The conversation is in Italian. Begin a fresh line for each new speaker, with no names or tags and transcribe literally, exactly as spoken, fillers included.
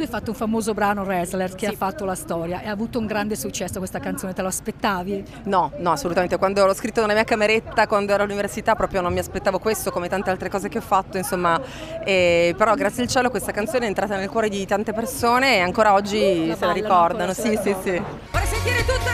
hai fatto un famoso brano, Wrestler, che sì. ha fatto la storia e ha avuto un grande successo questa canzone, te lo aspettavi?
No, no, assolutamente, quando l'ho scritto nella mia cameretta, quando ero all'università, proprio non mi aspettavo questo, come tante altre cose che ho fatto, insomma, e, però grazie al cielo questa canzone è entrata nel cuore di tante persone e ancora oggi la se la ricordano, sì, sì, sì.
Vorrei sentire tutto